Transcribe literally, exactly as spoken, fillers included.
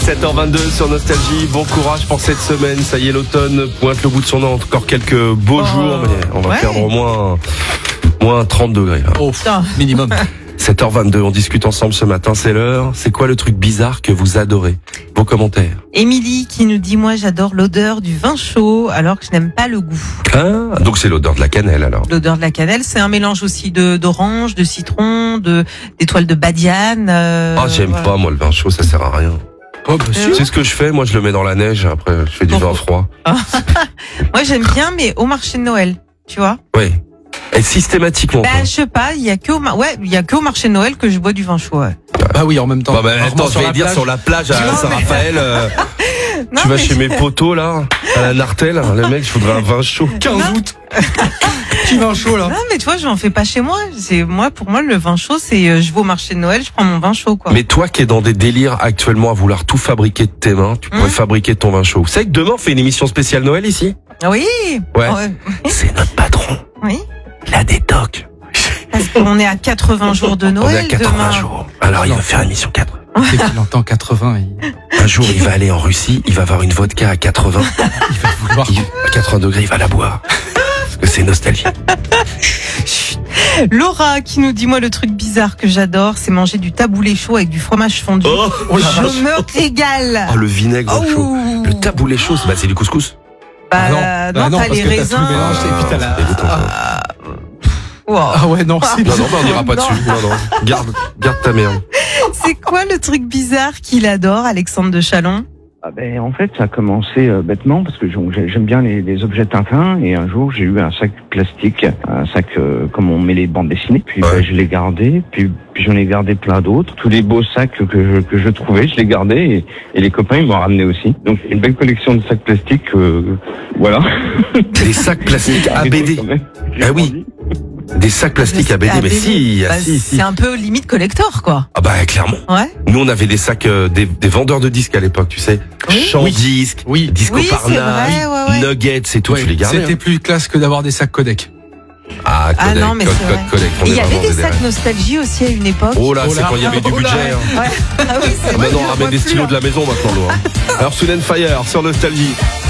sept heures vingt-deux sur Nostalgie. Bon courage pour cette semaine. Ça y est, l'automne pointe le bout de son nez. Encore quelques beaux oh, jours, mais on va ouais. perdre au moins, moins trente degrés. Là. Oh, minimum. sept heures vingt-deux, on discute ensemble ce matin, c'est l'heure. C'est quoi le truc bizarre que vous adorez? Vos commentaires. Émilie qui nous dit, moi j'adore l'odeur du vin chaud alors que je n'aime pas le goût. Ah, donc c'est l'odeur de la cannelle alors. L'odeur de la cannelle, c'est un mélange aussi de d'orange, de citron, de d'étoiles de badiane. Euh, ah, j'aime voilà. pas moi le vin chaud, ça sert à rien. Oh, bah, euh, c'est ce que je fais, moi je le mets dans la neige, après je fais du vin froid. Moi j'aime bien, mais au marché de Noël, tu vois. Oui. Et systématiquement. Bah, je sais pas, il y a que au mar... ouais, il y a que au marché de Noël que je bois du vin chaud. Ouais. Bah oui, en même temps. Bah, bah attends, je vais dire plage. Sur la plage à Saint-Raphaël. Euh, non, tu vas chez je... mes potos là, à la Nartelle, le mec, je voudrais un vin chaud. quinze août. Qui vin chaud là? Non, mais tu vois, je n'en fais pas chez moi. C'est moi, pour moi, le vin chaud, c'est euh, je vais au marché de Noël, je prends mon vin chaud, quoi. Mais toi qui es dans des délires actuellement à vouloir tout fabriquer de tes mains, tu pourrais mmh. fabriquer ton vin chaud. Vous savez que demain on fait une émission spéciale Noël ici? Oui. Ouais. ouais. C'est notre patron. Oui. La détoc. Parce qu'on est à quatre-vingts jours de Noël. On est à quatre-vingts demain. jours. Alors il va faire une émission quatre-vingts. Dès qu'il entend quatre-vingts, il... Un jour, il va aller en Russie, il va avoir une vodka à quatre-vingts. Il va vouloir. Il, à quatre-vingts degrés, il va la boire. Parce que c'est nostalgie. Laura qui nous dit, moi, le truc bizarre que j'adore, c'est manger du taboulé chaud avec du fromage fondu. Oh, oh je me régale. Oh, le vinaigre oh. chaud. Le taboulé chaud, bah, c'est du couscous. Bah, ah non, bah non, non, t'as les raisins. T'as tout mélange, ah, et puis t'as la... Ah, wow. ah ouais, non, c'est non, non, bah, on n'ira pas dessus. Non, non. Garde, garde ta merde. C'est quoi le truc bizarre qu'il adore, Alexandre de Chalon? Ah ben, en fait, ça a commencé euh, bêtement parce que j'aime bien les, les objets Tintin et un jour j'ai eu un sac plastique, un sac euh, comme on met les bandes dessinées. Puis ouais. ben, je l'ai gardé, puis, puis j'en ai gardé plein d'autres. Tous les beaux sacs que je, que je trouvais, je les gardais et, et les copains ils m'ont ramené aussi. Donc une belle collection de sacs plastiques, euh, voilà. Des sacs plastiques A B D. Ah oui. Des sacs plastiques A B D, mais si, bah, si, si. C'est un peu limite collector, quoi. Ah bah clairement. Ouais. Nous on avait des sacs, euh, des, des vendeurs de disques à l'époque, tu sais. Oui. Chant oui. disque, oui. Disco oui, Parna, vrai, ouais, ouais. Nuggets, c'est tout, ouais, tu les gardais. C'était hein. plus classe que d'avoir des sacs Kodak. Ah, Kodak, ah non, mais code, c'est code, vrai. Kodak. Il y avait des sacs rêves. Nostalgie aussi à une époque. Oh là, oh c'est quand il y avait du oh budget. Hein. Ouais. Ah oui, c'est ah, maintenant on ramène des stylos de la maison maintenant. Hein. Alors Soul and Fire sur Nostalgie.